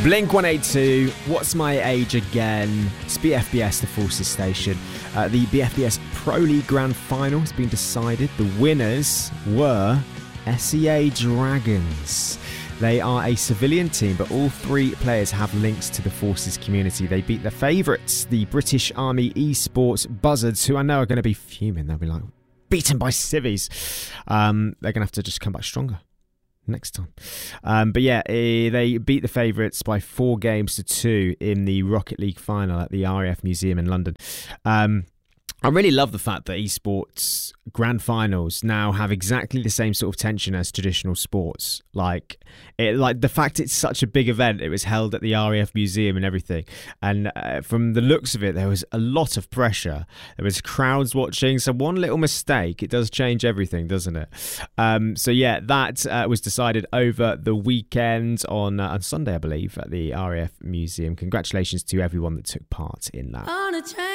Blink 182, What's My Age Again? It's BFBS, the Forces station. The BFBS Pro League Grand Final has been decided. The winners were SEA Dragons. They are a civilian team, but all three players have links to the Forces community. They beat the favourites, the British Army Esports Buzzards, who I know are going to be fuming. They'll be like, beaten by civvies. They're going to have to just come back stronger next time. But yeah, they beat the favourites by 4-2 in the Rocket League final at the RAF Museum in London. I really love the fact that esports grand finals now have exactly the same sort of tension as traditional sports. Like the fact it's such a big event, it was held at the RAF Museum and everything. And from the looks of it, there was a lot of pressure. There was crowds watching. So one little mistake, it does change everything, doesn't it? So yeah, that was decided over the weekend on Sunday, I believe, at the RAF Museum. Congratulations to everyone that took part in that.